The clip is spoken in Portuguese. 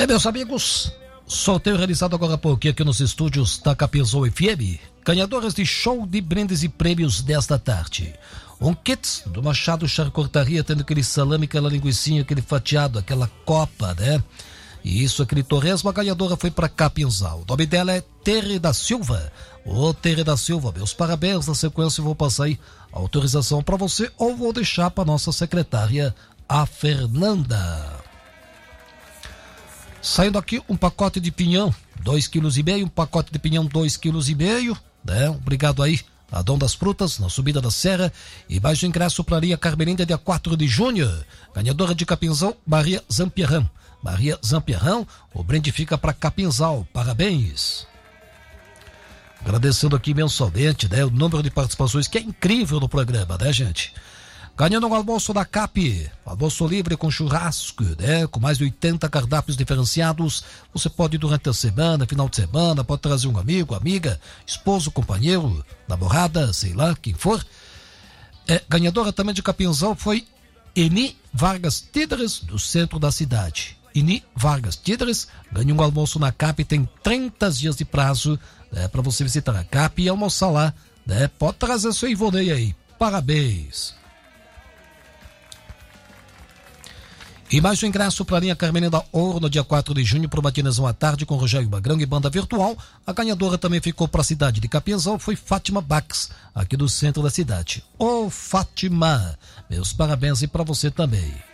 Meus amigos, sorteio realizado agora há pouquinho aqui nos estúdios da Capinzal FM. Ganhadoras de show de brindes e prêmios desta tarde. Um kit do Machado Charcutaria, tendo aquele salame, aquela linguicinha, aquele fatiado, aquela copa, né? E isso, aquele torresmo. A ganhadora foi para Capinzal. O nome dela é Tere da Silva. Ô, Tere da Silva, meus parabéns. Na sequência eu vou passar aí a autorização para você ou vou deixar para nossa secretária, a Fernanda. Saindo aqui um pacote de pinhão, 2,5 kg, um pacote de pinhão, 2,5 kg, né? Obrigado aí a Dom das Frutas, na subida da serra. E mais um ingresso para a linha Carmelândia, dia 4 de junho. Ganhadora de Capinzal, Maria Zampierrão. Maria Zampierrão, o brinde fica para Capinzal. Parabéns. Agradecendo aqui mensalmente, né? O número de participações que é incrível no programa, né, gente? Ganhando um almoço da CAP, almoço livre com churrasco, né? Com mais de 80 cardápios diferenciados. Você pode ir durante a semana, final de semana, pode trazer um amigo, amiga, esposo, companheiro, namorada, sei lá, quem for. Ganhadora também de Capinzal foi Eni Vargas Tíderes, do centro da cidade. Eni Vargas Tíderes ganha um almoço na CAP, tem 30 dias de prazo, né, para você visitar a CAP e almoçar lá, né? Pode trazer seu Ivonei aí. Parabéns. E mais um ingresso para a linha Carmelândia Ouro no dia 4 de junho para uma matinezão à tarde com Rogério Magrão e banda virtual. A ganhadora também ficou para a cidade de Capinzal, foi Fátima Bax, aqui do centro da cidade. Ô Fátima, meus parabéns e para você também.